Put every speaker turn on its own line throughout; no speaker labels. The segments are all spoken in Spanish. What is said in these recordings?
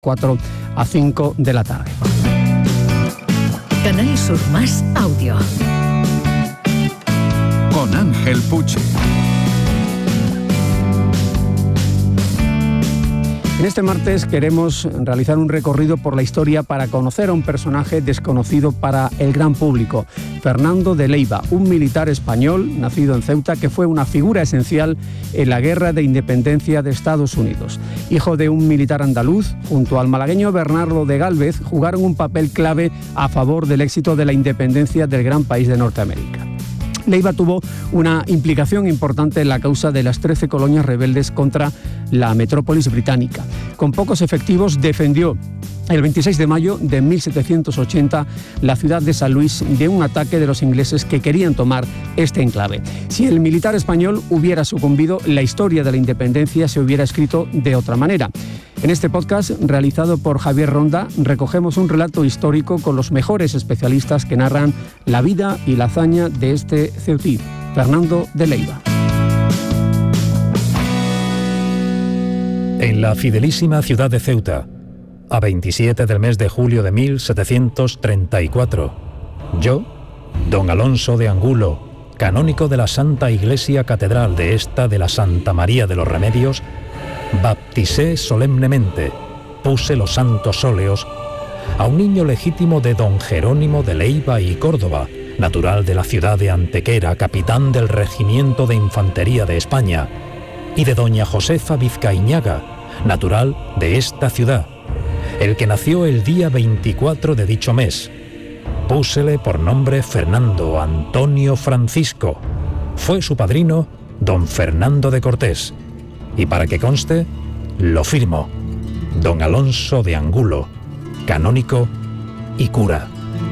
4 a 5 de la tarde.
Canal Sur Más Audio.
Con Ángel Puche.
En este martes queremos realizar un recorrido por la historia para conocer a un personaje desconocido para el gran público, Fernando de Leiva, un militar español nacido en Ceuta que fue una figura esencial en la Guerra de Independencia de Estados Unidos. Hijo de un militar andaluz, junto al malagueño Bernardo de Gálvez, jugaron un papel clave a favor del éxito de la independencia del gran país de Norteamérica. Leiva tuvo una implicación importante en la causa de las 13 colonias rebeldes contra la metrópolis británica. Con pocos efectivos defendió el 26 de mayo de 1780 la ciudad de San Luis de un ataque de los ingleses que querían tomar este enclave. Si el militar español hubiera sucumbido, la historia de la independencia se hubiera escrito de otra manera. En este podcast, realizado por Javier Ronda, recogemos un relato histórico con los mejores especialistas que narran la vida y la hazaña de este ceutí, Fernando de Leiva.
En la fidelísima ciudad de Ceuta, a 27 del mes de julio de 1734, yo, don Alonso de Angulo, canónico de la Santa Iglesia Catedral de esta de la Santa María de los Remedios, bapticé solemnemente, puse los santos óleos a un niño legítimo de don Jerónimo de Leiva y Córdoba, natural de la ciudad de Antequera, capitán del Regimiento de Infantería de España, y de doña Josefa Vizcaíñaga, natural de esta ciudad, el que nació el día 24 de dicho mes. Púsele por nombre Fernando Antonio Francisco. Fue su padrino don Fernando de Cortés. Y para que conste, lo firmo, don Alonso de Angulo, canónico y cura.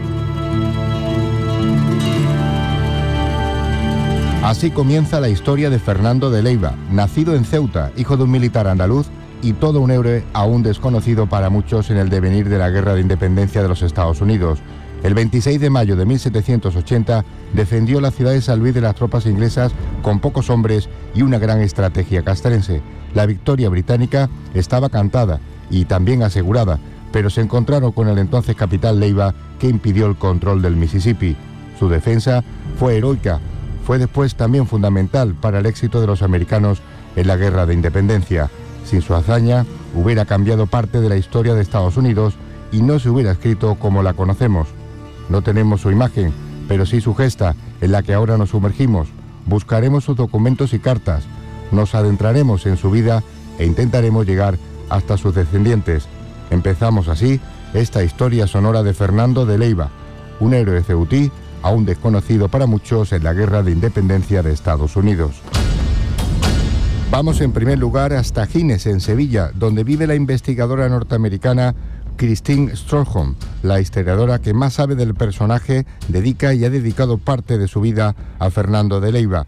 Así comienza la historia de Fernando de Leiva, nacido en Ceuta, hijo de un militar andaluz y todo un héroe aún desconocido para muchos en el devenir de la Guerra de Independencia de los Estados Unidos. El 26 de mayo de 1780 defendió la ciudad de San Luis de las tropas inglesas con pocos hombres y una gran estrategia castrense. La victoria británica estaba cantada y también asegurada, pero se encontraron con el entonces capitán Leiva, que impidió el control del Mississippi. Su defensa fue heroica, fue después también fundamental para el éxito de los americanos en la Guerra de Independencia. Sin su hazaña, hubiera cambiado parte de la historia de Estados Unidos y no se hubiera escrito como la conocemos. No tenemos su imagen, pero sí su gesta, en la que ahora nos sumergimos. Buscaremos sus documentos y cartas, nos adentraremos en su vida e intentaremos llegar hasta sus descendientes. Empezamos así esta historia sonora de Fernando de Leiva, un héroe ceutí aún desconocido para muchos en la Guerra de Independencia de Estados Unidos. Vamos en primer lugar hasta Gines, en Sevilla, donde vive la investigadora norteamericana Christine Stroholm, la historiadora que más sabe del personaje, dedica y ha dedicado parte de su vida a Fernando de Leiva.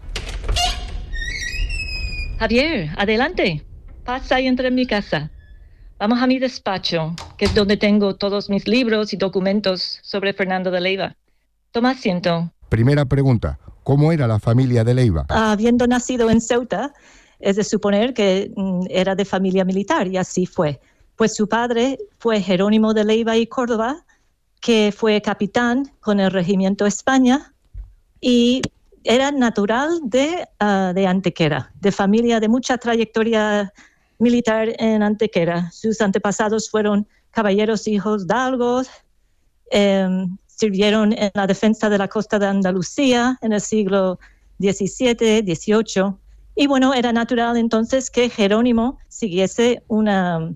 Javier, adelante. Pasa y entra en mi casa. Vamos a mi despacho, que es donde tengo todos mis libros y documentos sobre Fernando de Leiva. Toma asiento.
Primera pregunta, ¿cómo era la familia de Leiva?
Habiendo nacido en Ceuta, es de suponer que era de familia militar, y así fue. Pues su padre fue Jerónimo de Leiva y Córdoba, que fue capitán con el Regimiento España y era natural de Antequera, de familia de mucha trayectoria militar en Antequera. Sus antepasados fueron caballeros hijos hidalgos, sirvieron en la defensa de la costa de Andalucía en el siglo XVII, XVIII. Y bueno, era natural entonces que Jerónimo siguiese una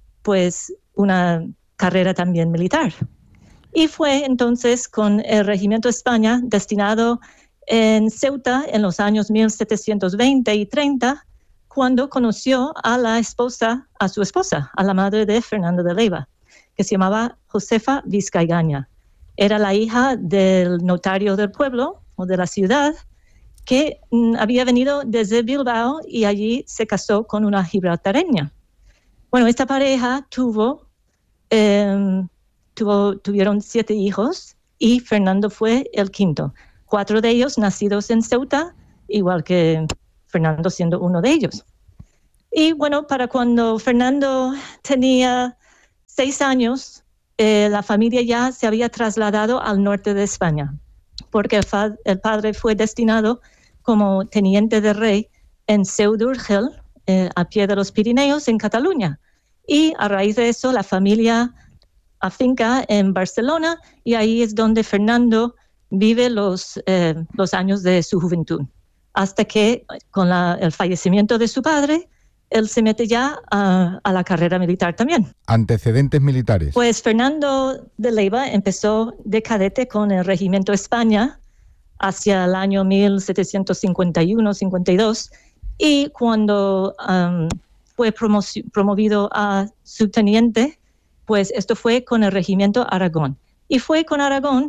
carrera también militar. Y fue entonces con el Regimiento España destinado en Ceuta en los años 1720 y 30, cuando conoció a su esposa, a la madre de Fernando de Leiva, que se llamaba Josefa Vizcaíñaga. Era la hija del notario del pueblo o de la ciudad, que había venido desde Bilbao y allí se casó con una gibraltareña. Bueno, esta pareja tuvieron 7 hijos y Fernando fue el quinto. 4 de ellos nacidos en Ceuta, igual que Fernando siendo uno de ellos. Y bueno, para cuando Fernando tenía 6 años, la familia ya se había trasladado al norte de España, porque el padre fue destinado como teniente de rey en Seu d'Urgell, a pie de los Pirineos, en Cataluña. Y a raíz de eso, la familia afinca en Barcelona, y ahí es donde Fernando vive los años de su juventud, hasta que con el fallecimiento de su padre, él se mete ya a la carrera militar también.
Antecedentes militares.
Pues Fernando de Leyva empezó de cadete con el Regimiento España hacia el año 1751-52, y cuando fue promovido a subteniente, pues esto fue con el Regimiento Aragón. Y fue con Aragón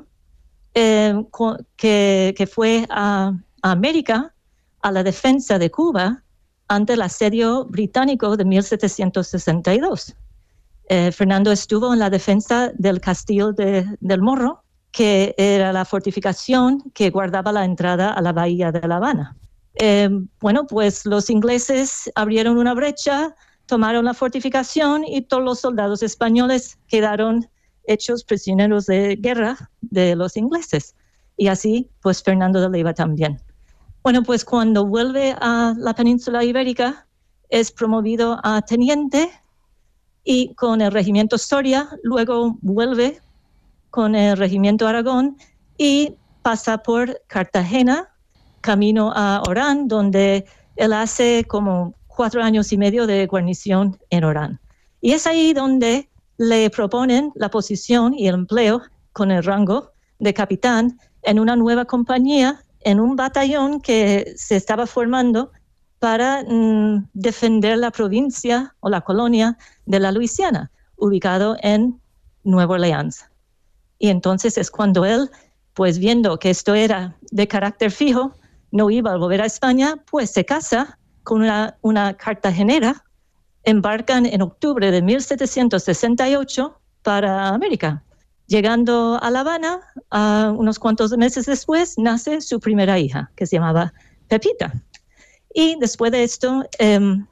que fue a América, a la defensa de Cuba, ante el asedio británico de 1762. Fernando estuvo en la defensa del Castillo del Morro, que era la fortificación que guardaba la entrada a la bahía de La Habana. Pues los ingleses abrieron una brecha, tomaron la fortificación, y todos los soldados españoles quedaron hechos prisioneros de guerra de los ingleses. Y así, pues Fernando de Leyva también. Bueno, pues cuando vuelve a la península ibérica, es promovido a teniente, y con el Regimiento Soria, luego vuelve con el Regimiento Aragón y pasa por Cartagena, camino a Orán, donde él hace como 4 años y medio de guarnición en Orán. Y es ahí donde le proponen la posición y el empleo con el rango de capitán en una nueva compañía, en un batallón que se estaba formando para defender la provincia o la colonia de la Luisiana, ubicado en Nueva Orleans. Y entonces es cuando él, pues viendo que esto era de carácter fijo, no iba a volver a España, pues se casa con una cartagenera, embarcan en octubre de 1768 para América. Llegando a La Habana, unos cuantos meses después, nace su primera hija, que se llamaba Pepita. Y después de esto, en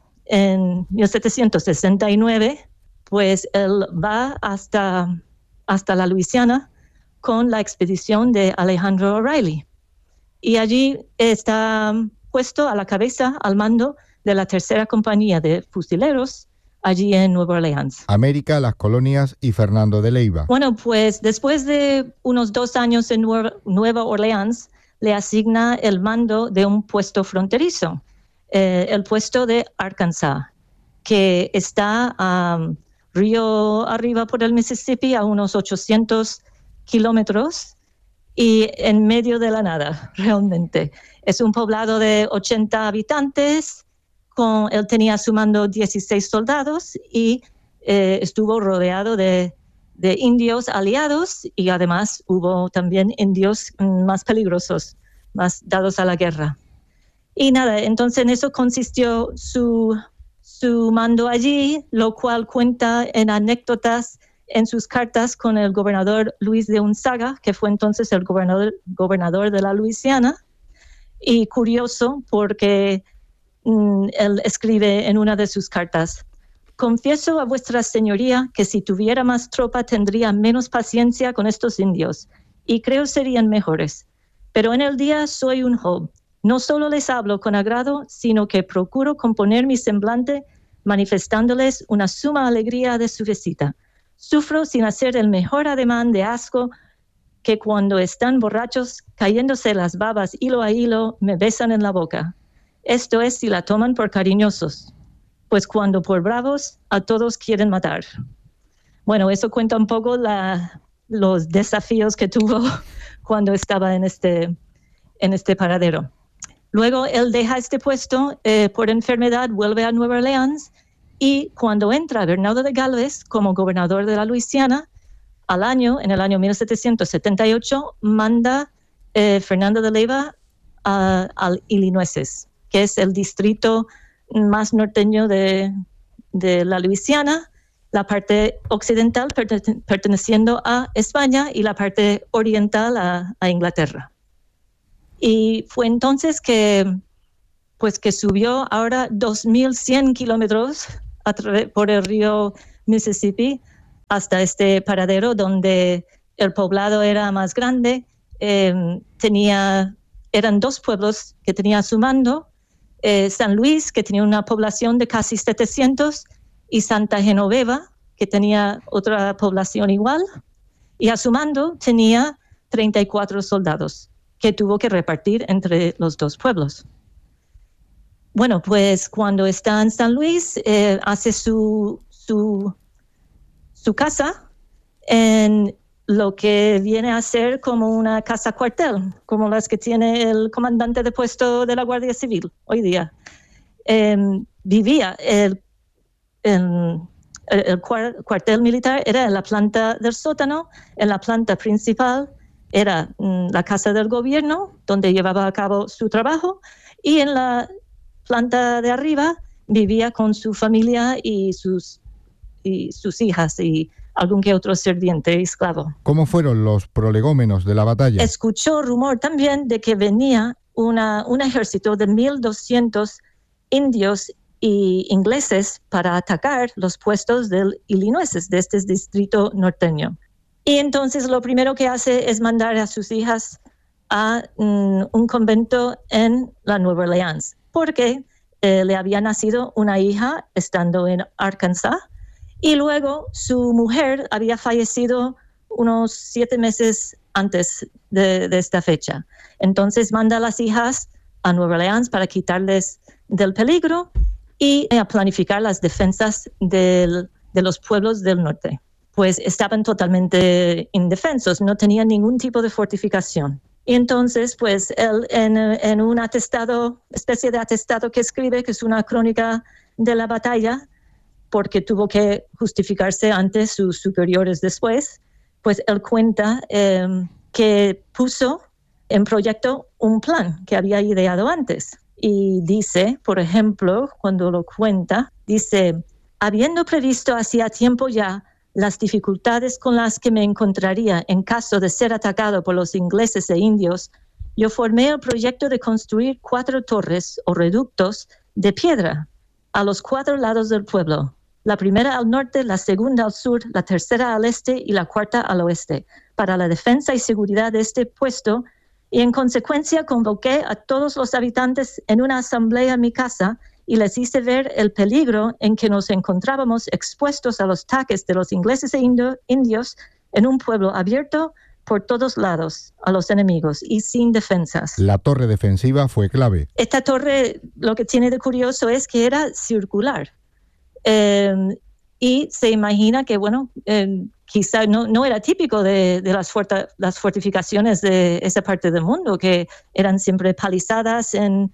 1769, pues él va hasta la Luisiana con la expedición de Alejandro O'Reilly. Y allí está puesto a la cabeza, al mando de la tercera compañía de fusileros, allí en Nueva Orleans.
América, las colonias y Fernando de Leyva.
Bueno, pues después de unos 2 años en Nueva Orleans, le asigna el mando de un puesto fronterizo, el puesto de Arkansas, que está río arriba por el Mississippi, a unos 800 kilómetros, y en medio de la nada, realmente. Es un poblado de 80 habitantes, él tenía a su mando 16 soldados, y estuvo rodeado de indios aliados, y además hubo también indios más peligrosos, más dados a la guerra. Y nada, entonces en eso consistió su mando allí, lo cual cuenta en anécdotas en sus cartas con el gobernador Luis de Unzaga, que fue entonces el gobernador de la Luisiana. Y curioso porque él escribe en una de sus cartas: confieso a vuestra señoría que si tuviera más tropa tendría menos paciencia con estos indios, y creo serían mejores. Pero en el día soy un Job. No solo les hablo con agrado, sino que procuro componer mi semblante manifestándoles una suma alegría de su visita. Sufro sin hacer el mejor ademán de asco, que cuando están borrachos, cayéndose las babas hilo a hilo, me besan en la boca. Esto es si la toman por cariñosos, pues cuando por bravos, a todos quieren matar. Bueno, eso cuenta un poco los desafíos que tuvo cuando estaba en este paradero. Luego él deja este puesto por enfermedad, vuelve a Nueva Orleans, y cuando entra Bernardo de Galvez como gobernador de la Luisiana, en el año 1778, manda Fernando de Leyva al Illinois, que es el distrito más norteño de la Luisiana, la parte occidental perteneciendo a España y la parte oriental a Inglaterra. Y fue entonces que subió ahora 2.100 kilómetros por el río Mississippi hasta este paradero donde el poblado era más grande. Eran 2 pueblos que tenía a su mando, San Luis, que tenía una población de casi 700, y Santa Genoveva, que tenía otra población igual, y a su mando tenía 34 soldados que tuvo que repartir entre los 2 pueblos. Bueno, pues cuando está en San Luis, hace su casa en lo que viene a ser como una casa cuartel, como las que tiene el comandante de puesto de la Guardia Civil hoy día. Vivía el cuartel militar, era en la planta del sótano. En la planta principal era la casa del gobierno, donde llevaba a cabo su trabajo, y en la planta de arriba vivía con su familia y sus hijas y algún que otro sirviente y esclavo.
¿Cómo fueron los prolegómenos de la batalla?
Escuchó rumor también de que venía un ejército de 1,200 indios y ingleses para atacar los puestos del Illinois, de este distrito norteño. Y entonces lo primero que hace es mandar a sus hijas a un convento en la Nueva Orleans, porque le había nacido una hija estando en Arkansas, y luego su mujer había fallecido unos 7 meses antes de esta fecha. Entonces manda a las hijas a Nueva Orleans para quitarles del peligro y a planificar las defensas de los pueblos del norte. Pues estaban totalmente indefensos, no tenían ningún tipo de fortificación. Y entonces, pues él en un especie de atestado que escribe, que es una crónica de la batalla, porque tuvo que justificarse ante sus superiores después, pues él cuenta que puso en proyecto un plan que había ideado antes. Y dice, por ejemplo, cuando lo cuenta, dice: habiendo previsto hacía tiempo ya las dificultades con las que me encontraría en caso de ser atacado por los ingleses e indios, yo formé el proyecto de construir 4 torres o reductos de piedra a los 4 lados del pueblo. La primera al norte, la segunda al sur, la tercera al este y la cuarta al oeste, para la defensa y seguridad de este puesto, y en consecuencia convoqué a todos los habitantes en una asamblea en mi casa y les hice ver el peligro en que nos encontrábamos expuestos a los ataques de los ingleses e indios en un pueblo abierto por todos lados a los enemigos y sin defensas.
La torre defensiva fue clave.
Esta torre, lo que tiene de curioso es que era circular. Y se imagina que, bueno, quizá no era típico de las fortificaciones de esa parte del mundo, que eran siempre palizadas en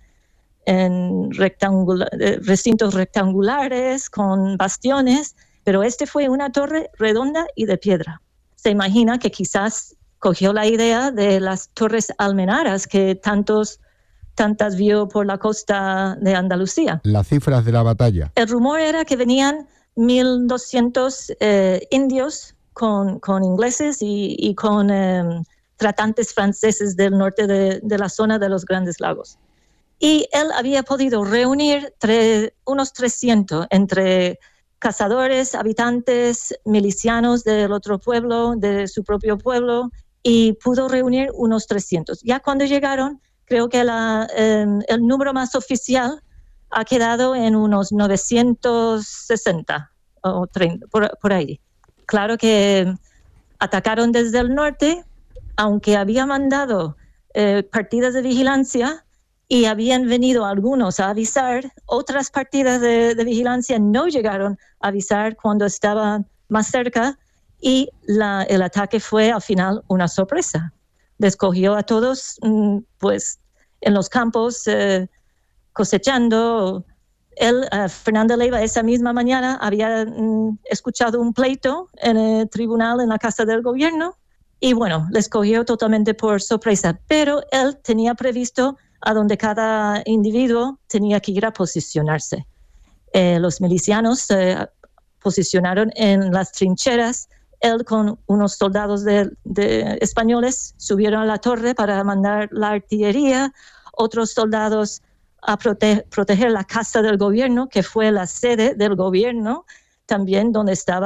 recintos rectangulares con bastiones, pero este fue una torre redonda y de piedra. Se imagina que quizás cogió la idea de las torres almenaras que tantas vio por la costa de Andalucía.
Las cifras de la batalla.
El rumor era que venían 1,200 indios con ingleses y con tratantes franceses del norte de la zona de los Grandes Lagos. Y él había podido reunir unos 300 entre cazadores, habitantes, milicianos del otro pueblo, de su propio pueblo, y pudo reunir unos 300. Ya cuando llegaron, creo que el número más oficial ha quedado en unos 960 o 30, por ahí. Claro que atacaron desde el norte, aunque había mandado partidas de vigilancia y habían venido algunos a avisar, otras partidas de vigilancia no llegaron a avisar cuando estaban más cerca, y el ataque fue al final una sorpresa. Descogió a todos pues en los campos cosechando. Fernando Leiva, esa misma mañana había escuchado un pleito en el tribunal en la Casa del Gobierno, y bueno, les cogió totalmente por sorpresa, pero él tenía previsto a donde cada individuo tenía que ir a posicionarse. Los milicianos se posicionaron en las trincheras. Él con unos soldados españoles subieron a la torre para mandar la artillería, otros soldados a proteger la Casa del Gobierno, que fue la sede del gobierno también, donde estaba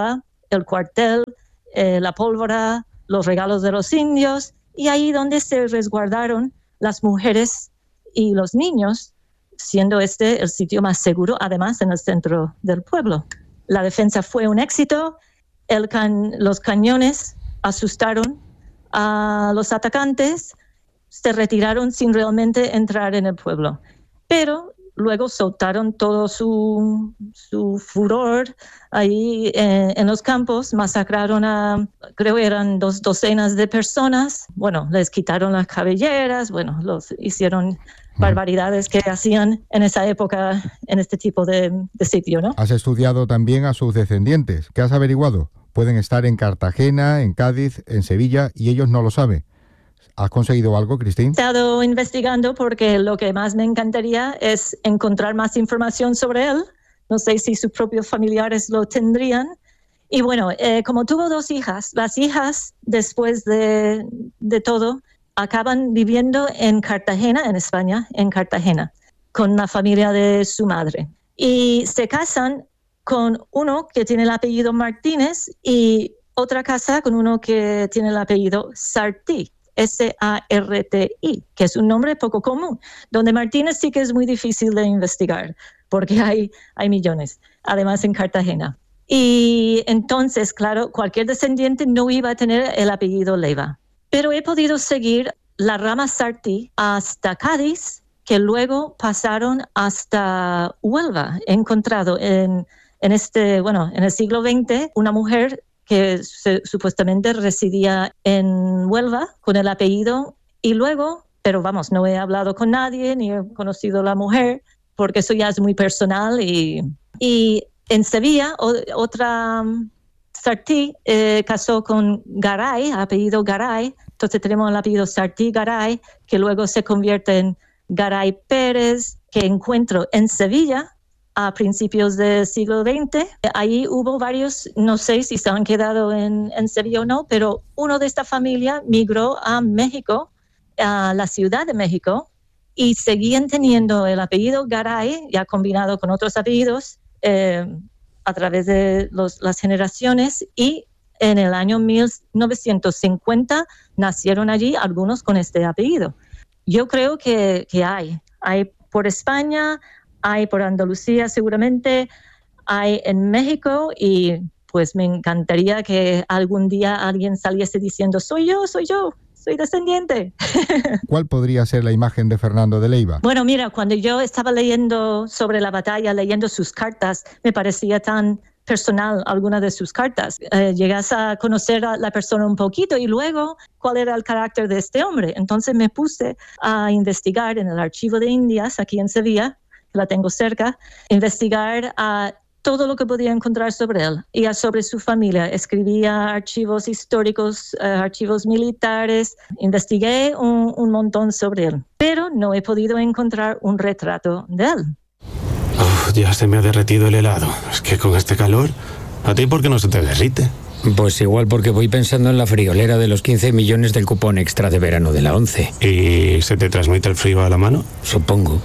el cuartel, la pólvora, los regalos de los indios, y ahí donde se resguardaron las mujeres y los niños, siendo este el sitio más seguro, además en el centro del pueblo. La defensa fue un éxito, los cañones asustaron a los atacantes, se retiraron sin realmente entrar en el pueblo, pero luego soltaron todo su furor ahí en los campos, masacraron creo que eran 2 docenas de personas, les quitaron las cabelleras, los hicieron barbaridades que hacían en esa época en este tipo de sitio, ¿no?
Has estudiado también a sus descendientes. ¿Qué has averiguado? Pueden estar en Cartagena, en Cádiz, en Sevilla, y ellos no lo saben. ¿Has conseguido algo, Cristín?
He estado investigando porque lo que más me encantaría es encontrar más información sobre él. No sé si sus propios familiares lo tendrían. Y como tuvo 2 hijas, las hijas, después de todo, acaban viviendo en Cartagena, en España, en Cartagena, con la familia de su madre. Y se casan con uno que tiene el apellido Martínez y otra casa con uno que tiene el apellido Sartí. Sarti, que es un nombre poco común, donde Martínez sí que es muy difícil de investigar, porque hay millones, además en Cartagena. Y entonces, claro, cualquier descendiente no iba a tener el apellido Leiva. Pero he podido seguir la rama Sarti hasta Cádiz, que luego pasaron hasta Huelva. He encontrado en el siglo XX una mujer que supuestamente residía en Huelva con el apellido, y luego, pero no he hablado con nadie ni he conocido a la mujer porque eso ya es muy personal, y en Sevilla otra Sartí casó con Garay, apellido Garay, entonces tenemos el apellido Sartí Garay, que luego se convierte en Garay Pérez, que encuentro en Sevilla a principios del siglo XX. Ahí hubo varios, no sé si se han quedado en Sevilla o no, pero uno de esta familia migró a México, a la Ciudad de México, y seguían teniendo el apellido Garay, ya combinado con otros apellidos, a través de las generaciones, y en el año 1950 nacieron allí algunos con este apellido. Yo creo que hay por España, hay por Andalucía seguramente, hay en México, y pues me encantaría que algún día alguien saliese diciendo soy yo, soy descendiente.
¿Cuál podría ser la imagen de Fernando de Leiva?
Mira, cuando yo estaba leyendo sobre la batalla, leyendo sus cartas, me parecía tan personal alguna de sus cartas. Llegas a conocer a la persona un poquito y luego cuál era el carácter de este hombre. Entonces me puse a investigar en el Archivo de Indias, aquí en Sevilla, la tengo cerca, investigar todo lo que podía encontrar sobre él y sobre su familia. Escribía archivos históricos, archivos militares, investigué un montón sobre él, pero no he podido encontrar un retrato de él.
Ya se me ha derretido el helado. Es que con este calor, ¿a ti por qué no se te derrite?
Pues igual porque voy pensando en la friolera de los 15 millones del cupón extra de verano de la 11.
¿Y se te transmite el frío a la mano?
Supongo.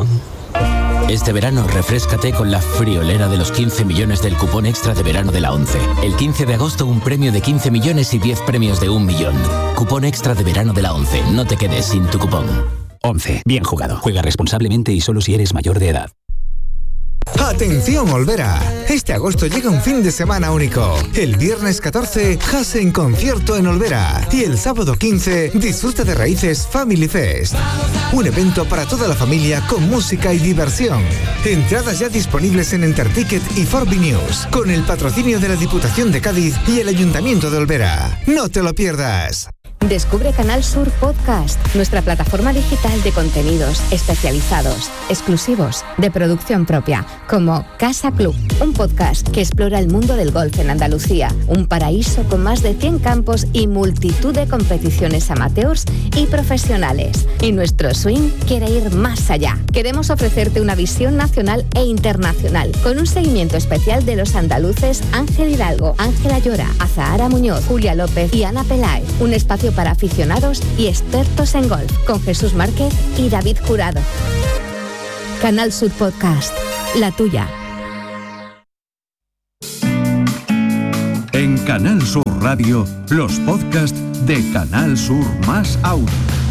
Este verano refréscate con la friolera de los 15 millones del cupón extra de verano de la 11. El 15 de agosto un premio de 15 millones y 10 premios de 1 millón. Cupón extra de verano de la 11. No te quedes sin tu cupón.
11. Bien jugado. Juega responsablemente y solo si eres mayor de edad.
¡Atención, Olvera! Este agosto llega un fin de semana único. El viernes 14, Jase en concierto en Olvera. Y el sábado 15, disfruta de Raíces Family Fest. Un evento para toda la familia con música y diversión. Entradas ya disponibles en Enterticket y Forbi News, con el patrocinio de la Diputación de Cádiz y el Ayuntamiento de Olvera. ¡No te lo pierdas!
Descubre Canal Sur Podcast, nuestra plataforma digital de contenidos especializados, exclusivos, de producción propia, como Casa Club, un podcast que explora el mundo del golf en Andalucía, un paraíso con más de 100 campos y multitud de competiciones amateurs y profesionales. Y nuestro swing quiere ir más allá. Queremos ofrecerte una visión nacional e internacional, con un seguimiento especial de los andaluces Ángel Hidalgo, Ángela Llora, Azahara Muñoz, Julia López y Ana Peláez. Un espacio para aficionados y expertos en golf, con Jesús Márquez y David Jurado. Canal Sur Podcast, la tuya.
Canal Sur Radio, los podcasts de Canal Sur más Audio.